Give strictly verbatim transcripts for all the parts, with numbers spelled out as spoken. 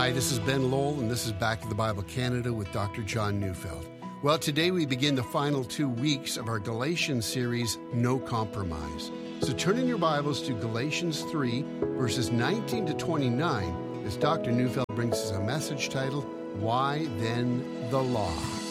Hi, this is Ben Lowell, and this is Back to the Bible Canada with Doctor John Neufeld. Well, today we begin the final two weeks of our Galatians series, No Compromise. So turn in your Bibles to Galatians three, verses nineteen to twenty-nine, as Doctor Neufeld brings us a message titled, Why Then the Law?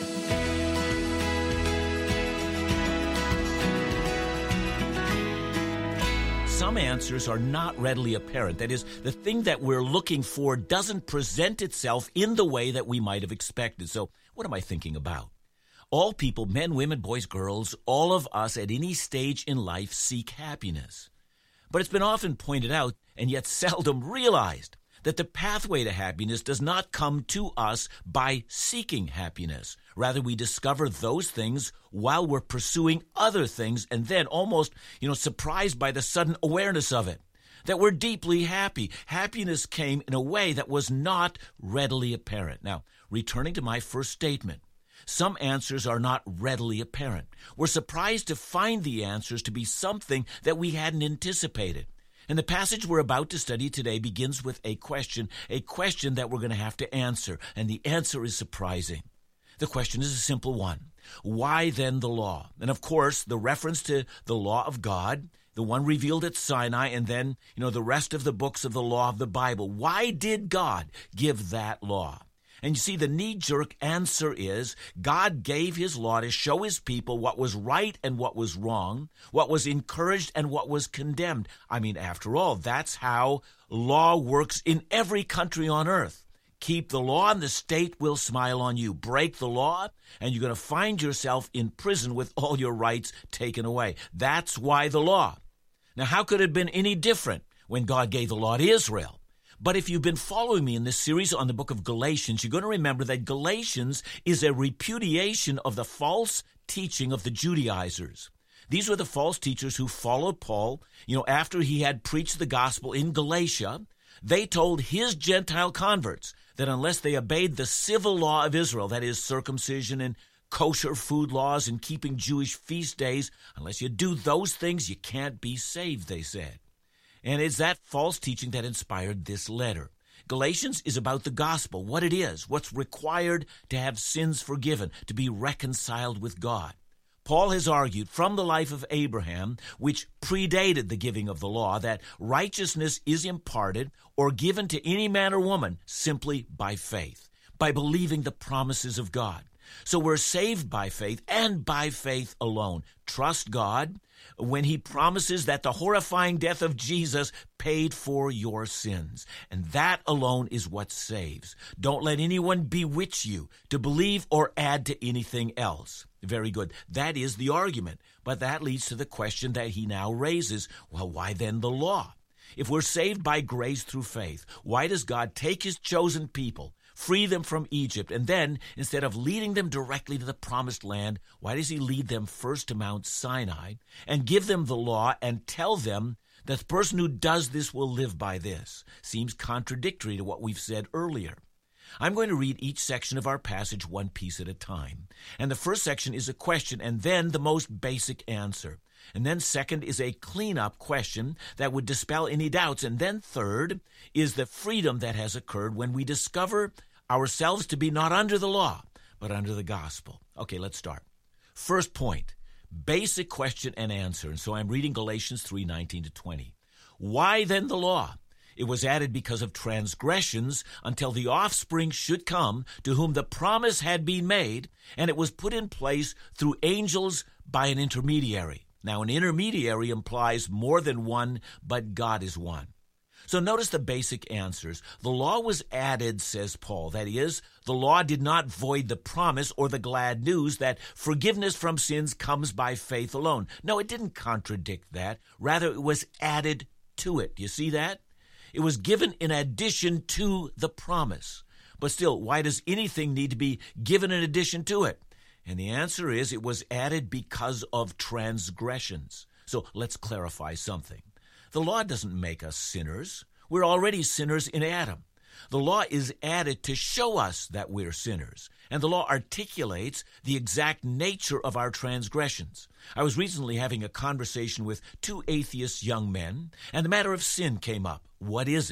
Some answers are not readily apparent. That is, the thing that we're looking for doesn't present itself in the way that we might have expected. So what am I thinking about? All people, men, women, boys, girls, all of us at any stage in life seek happiness. But it's been often pointed out, and yet seldom realized, that the pathway to happiness does not come to us by seeking happiness. Rather, we discover those things while we're pursuing other things, and then almost, you know, surprised by the sudden awareness of it, that we're deeply happy. Happiness came in a way that was not readily apparent. Now, returning to my first statement, some answers are not readily apparent. We're surprised to find the answers to be something that we hadn't anticipated. And the passage we're about to study today begins with a question, a question that we're going to have to answer, and the answer is surprising. The question is a simple one. Why then the law? And of course, the reference to the law of God, the one revealed at Sinai, and then, you know, the rest of the books of the law of the Bible. Why did God give that law? And you see, the knee-jerk answer is God gave his law to show his people what was right and what was wrong, what was encouraged and what was condemned. I mean, after all, that's how law works in every country on earth. Keep the law and the state will smile on you. Break the law and you're going to find yourself in prison with all your rights taken away. That's why the law. Now, how could it have been any different when God gave the law to Israel? But if you've been following me in this series on the book of Galatians, you're going to remember that Galatians is a repudiation of the false teaching of the Judaizers. These were the false teachers who followed Paul, you know, after he had preached the gospel in Galatia. They told his Gentile converts that unless they obeyed the civil law of Israel, that is circumcision and kosher food laws and keeping Jewish feast days, unless you do those things, you can't be saved, they said. And it's that false teaching that inspired this letter. Galatians is about the gospel, what it is, what's required to have sins forgiven, to be reconciled with God. Paul has argued from the life of Abraham, which predated the giving of the law, that righteousness is imparted or given to any man or woman simply by faith, by believing the promises of God. So we're saved by faith and by faith alone. Trust God when he promises that the horrifying death of Jesus paid for your sins. And that alone is what saves. Don't let anyone bewitch you to believe or add to anything else. Very good. That is the argument. But that leads to the question that he now raises. Well, why then the law? If we're saved by grace through faith, why does God take his chosen people, free them from Egypt, and then, instead of leading them directly to the promised land, why does he lead them first to Mount Sinai and give them the law and tell them that the person who does this will live by this? Seems contradictory to what we've said earlier. I'm going to read each section of our passage one piece at a time. And the first section is a question and then the most basic answer. And then second is a clean-up question that would dispel any doubts. And then third is the freedom that has occurred when we discover ourselves to be not under the law, but under the gospel. Okay, let's start. First point, basic question and answer. And so I'm reading Galatians three, nineteen to twenty. Why then the law? It was added because of transgressions until the offspring should come to whom the promise had been made, and it was put in place through angels by an intermediary. Now, an intermediary implies more than one, but God is one. So notice the basic answers. The law was added, says Paul. That is, the law did not void the promise or the glad news that forgiveness from sins comes by faith alone. No, it didn't contradict that. Rather, it was added to it. You see that? It was given in addition to the promise. But still, why does anything need to be given in addition to it? And the answer is it was added because of transgressions. So let's clarify something. The law doesn't make us sinners. We're already sinners in Adam. The law is added to show us that we're sinners, and the law articulates the exact nature of our transgressions. I was recently having a conversation with two atheist young men, and the matter of sin came up. What is it?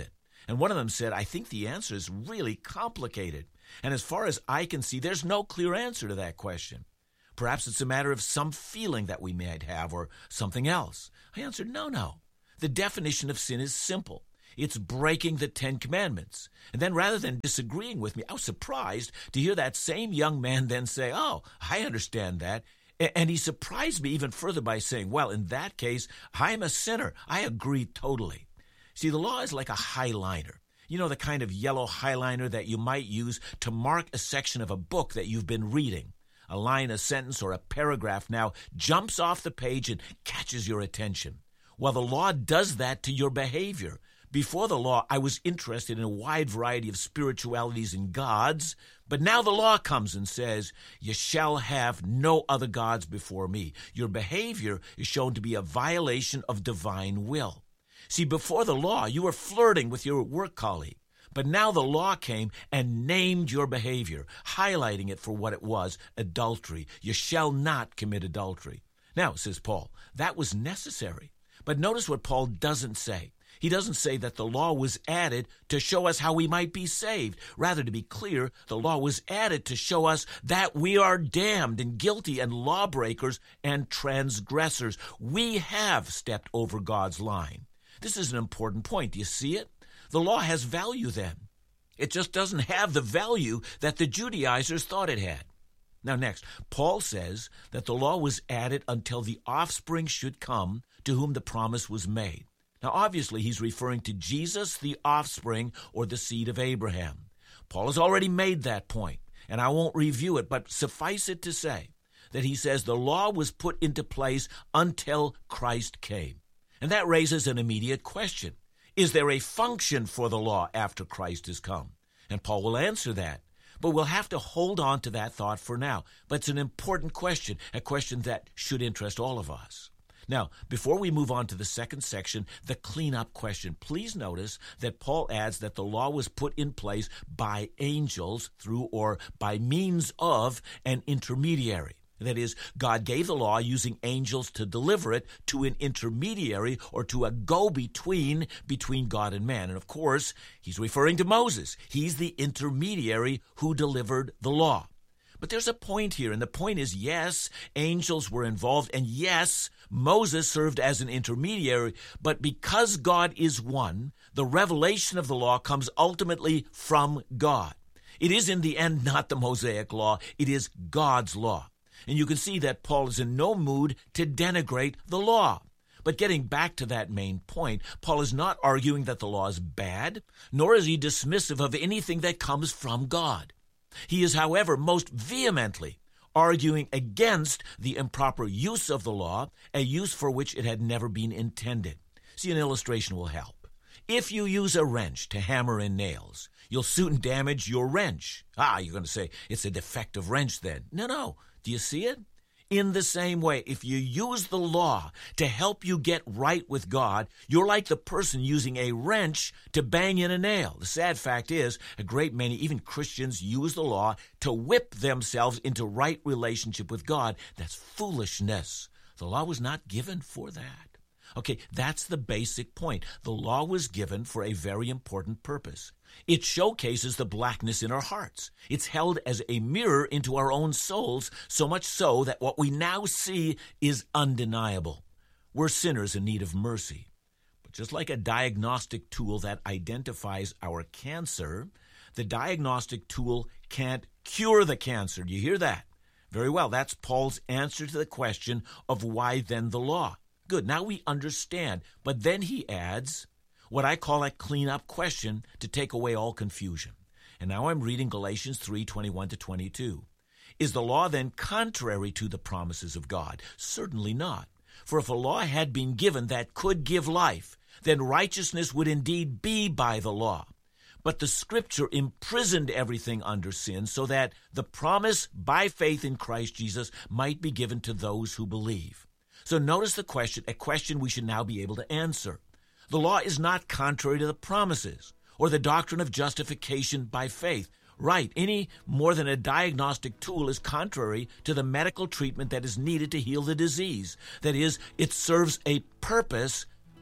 And one of them said, I think the answer is really complicated. And as far as I can see, there's no clear answer to that question. Perhaps it's a matter of some feeling that we might have or something else. I answered, no, no. The definition of sin is simple. It's breaking the Ten Commandments. And then rather than disagreeing with me, I was surprised to hear that same young man then say, oh, I understand that. And he surprised me even further by saying, well, in that case, I'm a sinner. I agree totally. See, the law is like a highliner. You know, the kind of yellow highliner that you might use to mark a section of a book that you've been reading. A line, a sentence, or a paragraph now jumps off the page and catches your attention. Well, the law does that to your behavior. Before the law, I was interested in a wide variety of spiritualities and gods, but now the law comes and says, you shall have no other gods before me. Your behavior is shown to be a violation of divine will. See, before the law, you were flirting with your work colleague, but now the law came and named your behavior, highlighting it for what it was, adultery. You shall not commit adultery. Now, says Paul, that was necessary. But notice what Paul doesn't say. He doesn't say that the law was added to show us how we might be saved. Rather, to be clear, the law was added to show us that we are damned and guilty and lawbreakers and transgressors. We have stepped over God's line. This is an important point. Do you see it? The law has value then. It just doesn't have the value that the Judaizers thought it had. Now next, Paul says that the law was added until the offspring should come to whom the promise was made. Now obviously he's referring to Jesus, the offspring, or the seed of Abraham. Paul has already made that point, and I won't review it, but suffice it to say that he says the law was put into place until Christ came. And that raises an immediate question. Is there a function for the law after Christ has come? And Paul will answer that. But we'll have to hold on to that thought for now. But it's an important question, a question that should interest all of us. Now, before we move on to the second section, the cleanup question, please notice that Paul adds that the law was put in place by angels through or by means of an intermediary. That is, God gave the law using angels to deliver it to an intermediary or to a go-between between God and man. And of course, he's referring to Moses. He's the intermediary who delivered the law. But there's a point here, and the point is, yes, angels were involved, and yes, Moses served as an intermediary, but because God is one, the revelation of the law comes ultimately from God. It is in the end not the Mosaic law, it is God's law. And you can see that Paul is in no mood to denigrate the law. But getting back to that main point, Paul is not arguing that the law is bad, nor is he dismissive of anything that comes from God. He is, however, most vehemently arguing against the improper use of the law, a use for which it had never been intended. See, an illustration will help. If you use a wrench to hammer in nails, you'll soon damage your wrench. Ah, you're going to say, it's a defective wrench then. No, no. Do you see it? In the same way, if you use the law to help you get right with God, you're like the person using a wrench to bang in a nail. The sad fact is, a great many, even Christians, use the law to whip themselves into right relationship with God. That's foolishness. The law was not given for that. Okay, that's the basic point. The law was given for a very important purpose. It showcases the blackness in our hearts. It's held as a mirror into our own souls, so much so that what we now see is undeniable. We're sinners in need of mercy. But just like a diagnostic tool that identifies our cancer, the diagnostic tool can't cure the cancer. Do you hear that? Very well, that's Paul's answer to the question of why then the law. Good, now we understand. But then he adds what I call a clean-up question to take away all confusion. And now I'm reading Galatians three, twenty-one to twenty-two. Is the law then contrary to the promises of God? Certainly not. For if a law had been given that could give life, then righteousness would indeed be by the law. But the Scripture imprisoned everything under sin so that the promise by faith in Christ Jesus might be given to those who believe. So notice the question, a question we should now be able to answer. The law is not contrary to the promises or the doctrine of justification by faith. Right, any more than a diagnostic tool is contrary to the medical treatment that is needed to heal the disease. That is, it serves a purpose,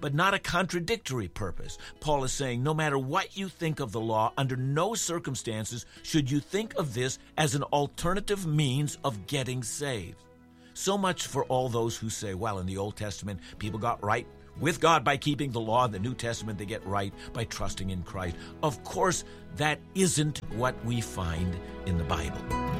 but not a contradictory purpose. Paul is saying, no matter what you think of the law, under no circumstances should you think of this as an alternative means of getting saved. So much for all those who say, well, in the Old Testament, people got right with God by keeping the law. In the New Testament, they get right by trusting in Christ. Of course, that isn't what we find in the Bible.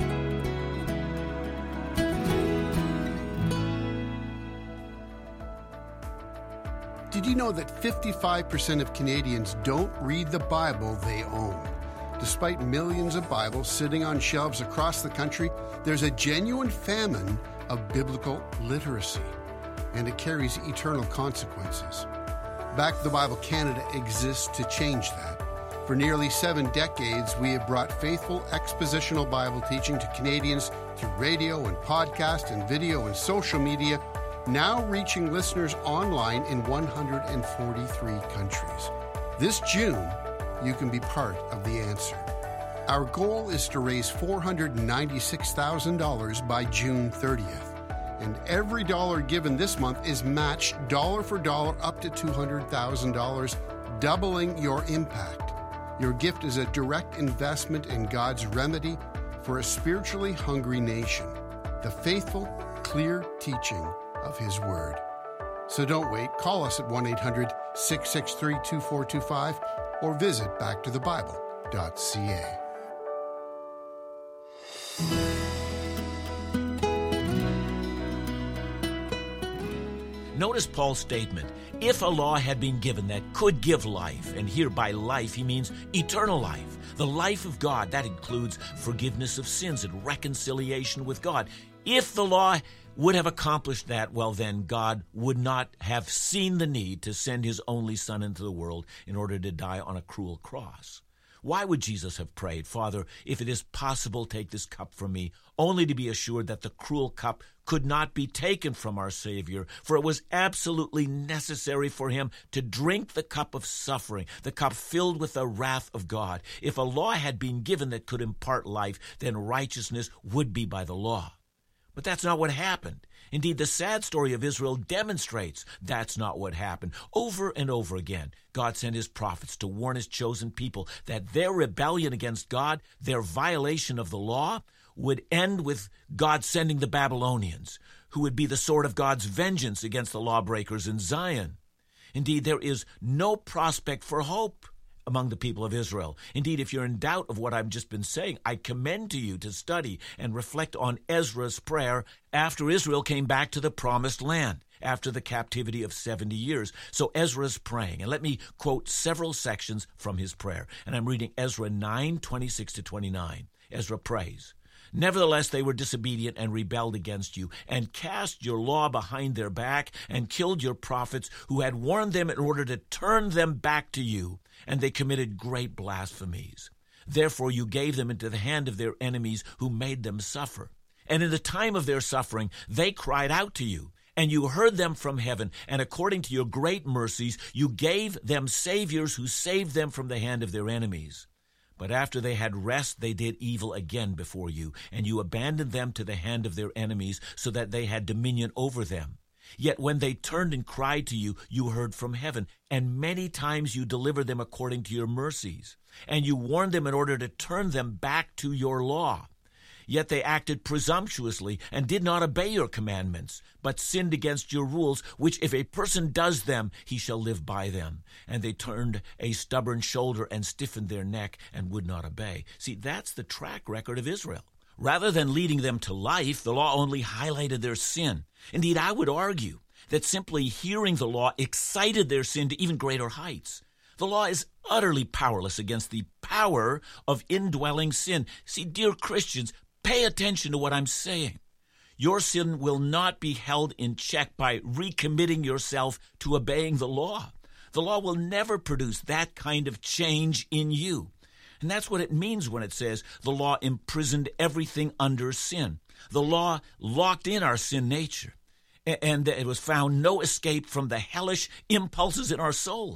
Did you know that fifty-five percent of Canadians don't read the Bible they own? Despite millions of Bibles sitting on shelves across the country, there's a genuine famine of biblical literacy, and it carries eternal consequences. Back to the Bible Canada exists to change that. For nearly seven decades, we have brought faithful expositional Bible teaching to Canadians through radio and podcast and video and social media, now reaching listeners online in one hundred forty-three countries. This June, you can be part of the answer. Our goal is to raise four hundred ninety-six thousand dollars by June thirtieth, and every dollar given this month is matched dollar for dollar up to two hundred thousand dollars, doubling your impact. Your gift is a direct investment in God's remedy for a spiritually hungry nation, the faithful, clear teaching of His Word. So don't wait. Call us at one eight hundred six six three two four two five or visit back to the bible dot c a. Notice Paul's statement. If a law had been given that could give life, and here by life he means eternal life, the life of God, that includes forgiveness of sins and reconciliation with God. If the law would have accomplished that, well then God would not have seen the need to send His only Son into the world in order to die on a cruel cross. Why would Jesus have prayed, Father, if it is possible, take this cup from me, only to be assured that the cruel cup could not be taken from our Savior, for it was absolutely necessary for Him to drink the cup of suffering, the cup filled with the wrath of God. If a law had been given that could impart life, then righteousness would be by the law. But that's not what happened. Indeed, the sad story of Israel demonstrates that's not what happened. Over and over again, God sent His prophets to warn His chosen people that their rebellion against God, their violation of the law, would end with God sending the Babylonians, who would be the sword of God's vengeance against the lawbreakers in Zion. Indeed, there is no prospect for hope among the people of Israel. Indeed, if you're in doubt of what I've just been saying, I commend to you to study and reflect on Ezra's prayer after Israel came back to the promised land, after the captivity of seventy years. So Ezra's praying, and let me quote several sections from his prayer. And I'm reading Ezra nine, twenty-six to twenty-nine. Ezra prays, "Nevertheless, they were disobedient and rebelled against you, and cast your law behind their back, and killed your prophets who had warned them in order to turn them back to you. And they committed great blasphemies. Therefore you gave them into the hand of their enemies who made them suffer. And in the time of their suffering they cried out to you, and you heard them from heaven, and according to your great mercies you gave them saviors who saved them from the hand of their enemies. But after they had rest, they did evil again before you, and you abandoned them to the hand of their enemies, so that they had dominion over them. Yet when they turned and cried to you, you heard from heaven, and many times you delivered them according to your mercies. And you warned them in order to turn them back to your law. Yet they acted presumptuously and did not obey your commandments, but sinned against your rules, which if a person does them, he shall live by them. And they turned a stubborn shoulder and stiffened their neck and would not obey." See, that's the track record of Israel. Rather than leading them to life, the law only highlighted their sin. Indeed, I would argue that simply hearing the law excited their sin to even greater heights. The law is utterly powerless against the power of indwelling sin. See, dear Christians, pay attention to what I'm saying. Your sin will not be held in check by recommitting yourself to obeying the law. The law will never produce that kind of change in you. And that's what it means when it says the law imprisoned everything under sin. The law locked in our sin nature, and it was found no escape from the hellish impulses in our souls.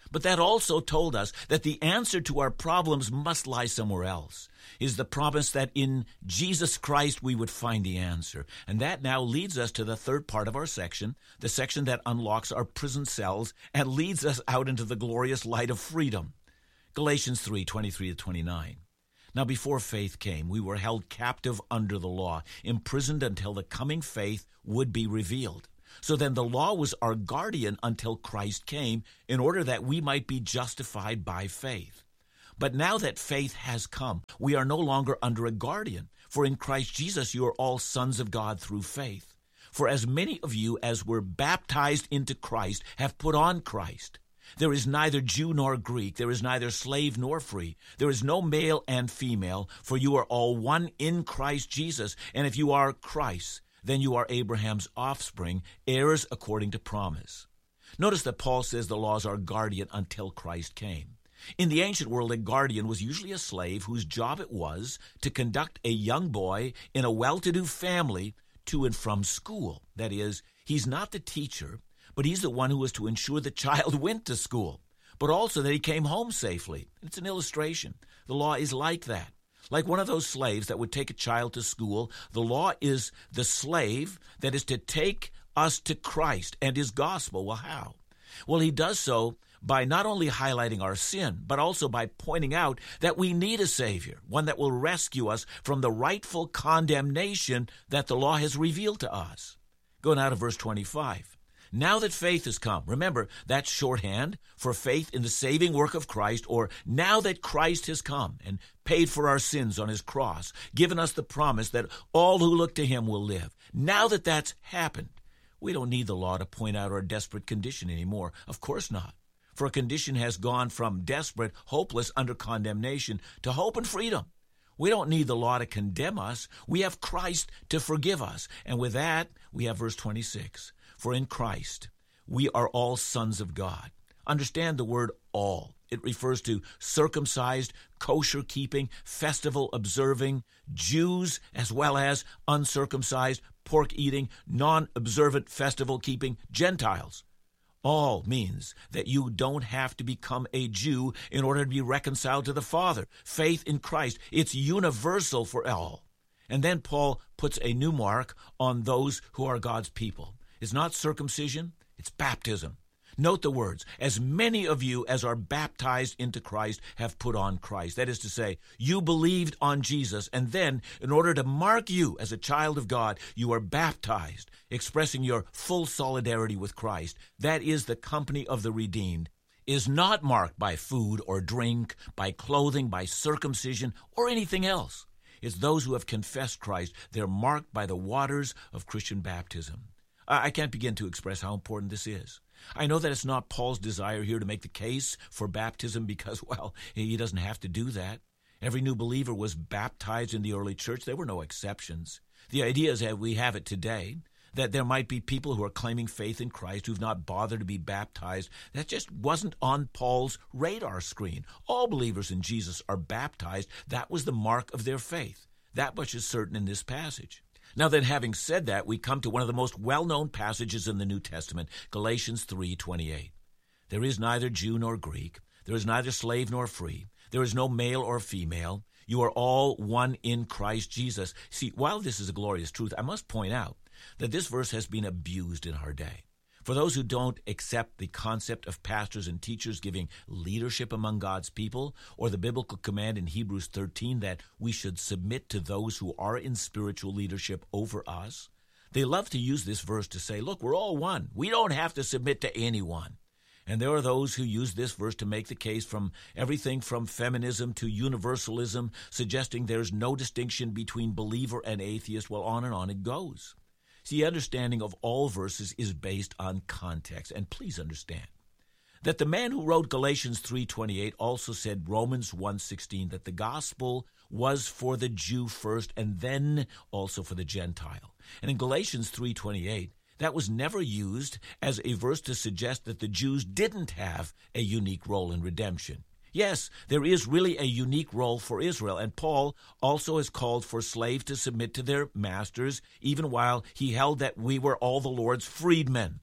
But that also told us that the answer to our problems must lie somewhere else. Is the promise that in Jesus Christ we would find the answer. And that now leads us to the third part of our section, the section that unlocks our prison cells and leads us out into the glorious light of freedom. Galatians three, twenty-three to twenty-nine. Now before faith came, we were held captive under the law, imprisoned until the coming faith would be revealed. So then the law was our guardian until Christ came, in order that we might be justified by faith. But now that faith has come, we are no longer under a guardian. For in Christ Jesus you are all sons of God through faith. For as many of you as were baptized into Christ have put on Christ. There is neither Jew nor Greek, there is neither slave nor free, there is no male and female, for you are all one in Christ Jesus. And if you are Christ, then you are Abraham's offspring, heirs according to promise. Notice that Paul says the law is our guardian until Christ came. In the ancient world, a guardian was usually a slave whose job it was to conduct a young boy in a well-to-do family to and from school. That is, he's not the teacher, but he's the one who was to ensure the child went to school, but also that he came home safely. It's an illustration. The law is like that. Like one of those slaves that would take a child to school, the law is the slave that is to take us to Christ and his gospel. Well, how? Well, he does so by not only highlighting our sin, but also by pointing out that we need a Savior, one that will rescue us from the rightful condemnation that the law has revealed to us. Go now to verse twenty-five. Now that faith has come, remember, that's shorthand for faith in the saving work of Christ, or now that Christ has come and paid for our sins on his cross, given us the promise that all who look to him will live. Now that that's happened, we don't need the law to point out our desperate condition anymore. Of course not. For a condition has gone from desperate, hopeless, under condemnation to hope and freedom. We don't need the law to condemn us. We have Christ to forgive us. And with that, we have verse twenty-six. For in Christ, we are all sons of God. Understand the word all. It refers to circumcised, kosher-keeping, festival-observing Jews, as well as uncircumcised, pork-eating, non-observant, festival-keeping Gentiles. All means that you don't have to become a Jew in order to be reconciled to the Father. Faith in Christ, it's universal for all. And then Paul puts a new mark on those who are God's people. It's not circumcision, it's baptism. Note the words, as many of you as are baptized into Christ have put on Christ. That is to say, you believed on Jesus, and then, in order to mark you as a child of God, you are baptized, expressing your full solidarity with Christ. That is the company of the redeemed, is not marked by food or drink, by clothing, by circumcision, or anything else. It's those who have confessed Christ. They're marked by the waters of Christian baptism. I can't begin to express how important this is. I know that it's not Paul's desire here to make the case for baptism because, well, he doesn't have to do that. Every new believer was baptized in the early church. There were no exceptions. The idea is that we have it today, that there might be people who are claiming faith in Christ who've not bothered to be baptized. That just wasn't on Paul's radar screen. All believers in Jesus are baptized. That was the mark of their faith. That much is certain in this passage. Now then, having said that, we come to one of the most well-known passages in the New Testament, Galatians three twenty-eight. There is neither Jew nor Greek. There is neither slave nor free. There is no male or female. You are all one in Christ Jesus. See, while this is a glorious truth, I must point out that this verse has been abused in our day. For those who don't accept the concept of pastors and teachers giving leadership among God's people, or the biblical command in Hebrews thirteen that we should submit to those who are in spiritual leadership over us, they love to use this verse to say, look, we're all one. We don't have to submit to anyone. And there are those who use this verse to make the case from everything from feminism to universalism, suggesting there's no distinction between believer and atheist. Well, on and on it goes. See, understanding of all verses is based on context. And please understand that the man who wrote Galatians three twenty-eight also said Romans one sixteen, that the gospel was for the Jew first and then also for the Gentile. And in Galatians three twenty-eight, that was never used as a verse to suggest that the Jews didn't have a unique role in redemption. Yes, there is really a unique role for Israel, and Paul also has called for slaves to submit to their masters, even while he held that we were all the Lord's freedmen.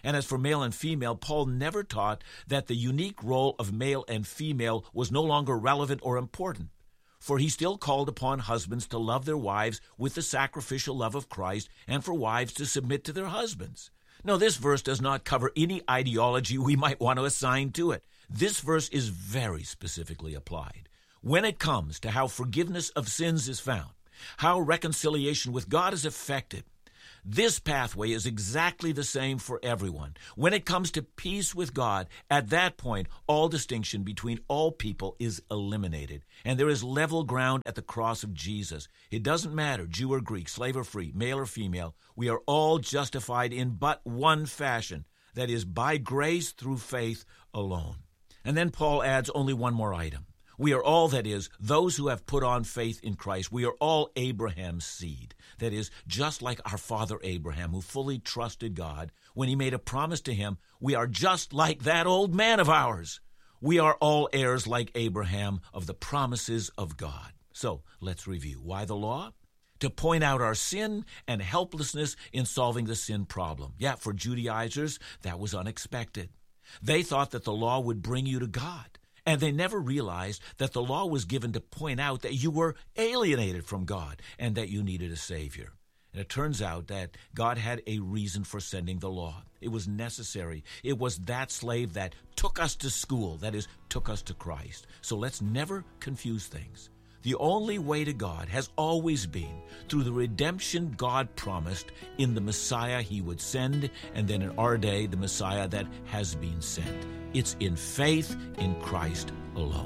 And as for male and female, Paul never taught that the unique role of male and female was no longer relevant or important. For he still called upon husbands to love their wives with the sacrificial love of Christ, and for wives to submit to their husbands. Now, this verse does not cover any ideology we might want to assign to it. This verse is very specifically applied when it comes to how forgiveness of sins is found, how reconciliation with God is effected. This pathway is exactly the same for everyone. When it comes to peace with God, at that point, all distinction between all people is eliminated, and there is level ground at the cross of Jesus. It doesn't matter, Jew or Greek, slave or free, male or female. We are all justified in but one fashion, that is, by grace through faith alone. And then Paul adds only one more item. We are all, that is, those who have put on faith in Christ. We are all Abraham's seed. That is, just like our father Abraham, who fully trusted God when he made a promise to him, we are just like that old man of ours. We are all heirs like Abraham of the promises of God. So let's review. Why the law? To point out our sin and helplessness in solving the sin problem. Yeah, for Judaizers, that was unexpected. They thought that the law would bring you to God. And they never realized that the law was given to point out that you were alienated from God and that you needed a Savior. And it turns out that God had a reason for sending the law. It was necessary. It was that slave that took us to school, that is, took us to Christ. So let's never confuse things. The only way to God has always been through the redemption God promised in the Messiah he would send, and then in our day, the Messiah that has been sent. It's in faith in Christ alone.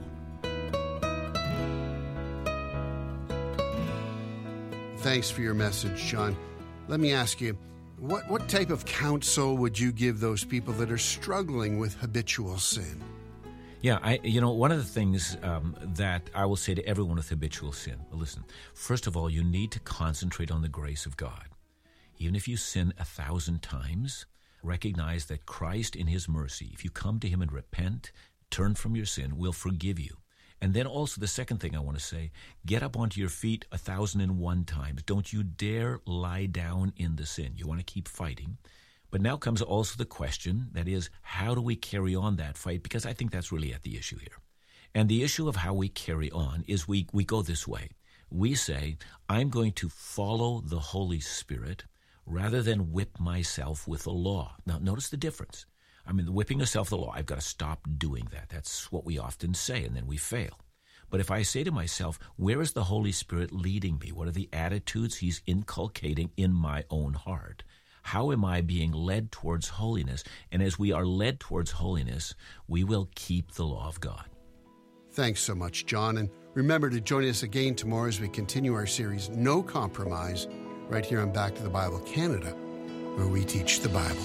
Thanks for your message, John. Let me ask you, what, what type of counsel would you give those people that are struggling with habitual sin? Yeah, I, you know, one of the things um, that I will say to everyone with habitual sin, well, listen, first of all, you need to concentrate on the grace of God. Even if you sin a thousand times, recognize that Christ in his mercy, if you come to him and repent, turn from your sin, will forgive you. And then also the second thing I want to say, get up onto your feet a thousand and one times. Don't you dare lie down in the sin. You want to keep fighting. But now comes also the question, that is, how do we carry on that fight? Because I think that's really at the issue here. And the issue of how we carry on is we, we go this way. We say, I'm going to follow the Holy Spirit rather than whip myself with the law. Now, notice the difference. I mean, the whipping yourself with the law, I've got to stop doing that. That's what we often say, and then we fail. But if I say to myself, where is the Holy Spirit leading me? What are the attitudes he's inculcating in my own heart? How am I being led towards holiness? And as we are led towards holiness, we will keep the law of God. Thanks so much, John. And remember to join us again tomorrow as we continue our series, No Compromise, right here on Back to the Bible Canada, where we teach the Bible.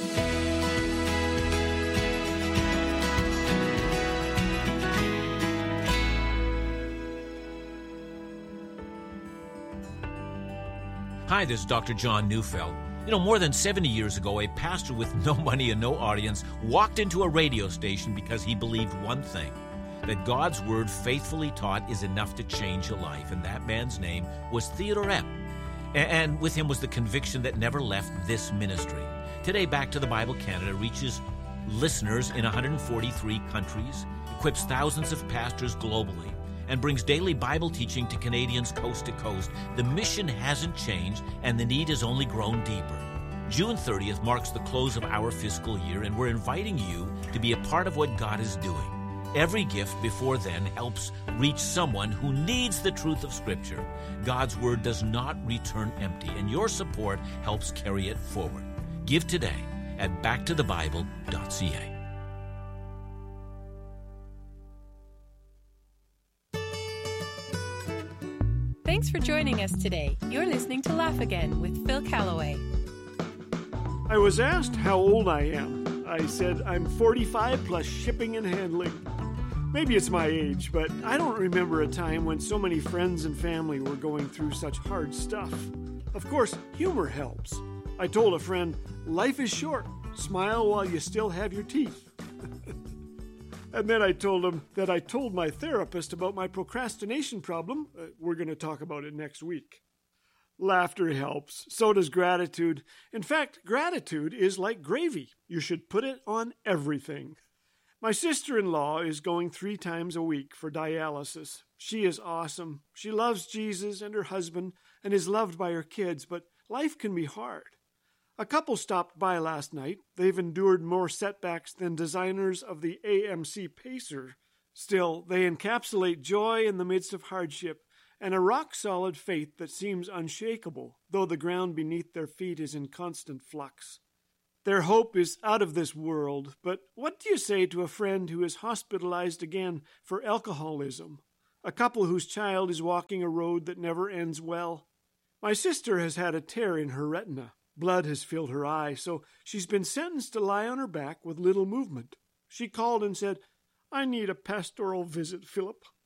Hi, this is Doctor John Neufeld. You know, more than seventy years ago, a pastor with no money and no audience walked into a radio station because he believed one thing, that God's Word faithfully taught is enough to change a life. And that man's name was Theodore Epp. And with him was the conviction that never left this ministry. Today, Back to the Bible Canada reaches listeners in one hundred forty-three countries, equips thousands of pastors globally, and brings daily Bible teaching to Canadians coast to coast. The mission hasn't changed, and the need has only grown deeper. June thirtieth marks the close of our fiscal year, and we're inviting you to be a part of what God is doing. Every gift before then helps reach someone who needs the truth of Scripture. God's Word does not return empty, and your support helps carry it forward. Give today at back to the bible dot c a. Thanks for joining us today. You're listening to Laugh Again with Phil Callaway. I was asked how old I am. I said I'm forty-five plus shipping and handling. Maybe it's my age, but I don't remember a time when so many friends and family were going through such hard stuff. Of course, humor helps. I told a friend, life is short. Smile while you still have your teeth. And then I told him that I told my therapist about my procrastination problem. Uh, we're going to talk about it next week. Laughter helps. So does gratitude. In fact, gratitude is like gravy. You should put it on everything. My sister-in-law is going three times a week for dialysis. She is awesome. She loves Jesus and her husband and is loved by her kids, but life can be hard. A couple stopped by last night. They've endured more setbacks than designers of the A M C Pacer. Still, they encapsulate joy in the midst of hardship and a rock-solid faith that seems unshakable, though the ground beneath their feet is in constant flux. Their hope is out of this world, but what do you say to a friend who is hospitalized again for alcoholism? A couple whose child is walking a road that never ends well? My sister has had a tear in her retina. Blood has filled her eye, so she's been sentenced to lie on her back with little movement. She called and said, "I need a pastoral visit, Philip."